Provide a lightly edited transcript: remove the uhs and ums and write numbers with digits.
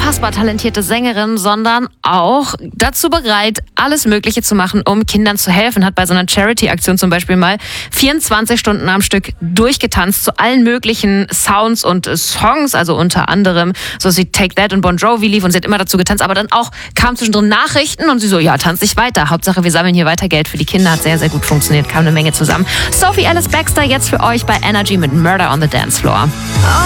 unfassbar talentierte Sängerin, sondern auch dazu bereit, alles Mögliche zu machen, um Kindern zu helfen. Hat bei so einer Charity-Aktion zum Beispiel mal 24 Stunden am Stück durchgetanzt zu allen möglichen Sounds und Songs, also unter anderem so wie Take That und Bon Jovi lief und sie hat immer dazu getanzt, aber dann auch kamen zwischendrin Nachrichten und sie so, ja, tanz dich weiter. Hauptsache, wir sammeln hier weiter Geld für die Kinder. Hat sehr, sehr gut funktioniert, kam eine Menge zusammen. Sophie Ellis-Bextor jetzt für euch bei Energy mit Murder on the Dance Floor.